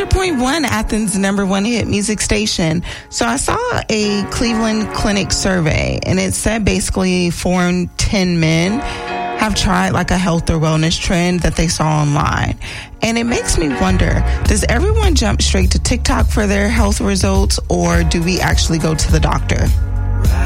100.1, Athens' number one hit music station. So I saw a Cleveland Clinic survey, and it said basically 4 in 10 men have tried like a health or wellness trend that they saw online. And it makes me wonder, does everyone jump straight to TikTok for their health results, or do we actually go to the doctor?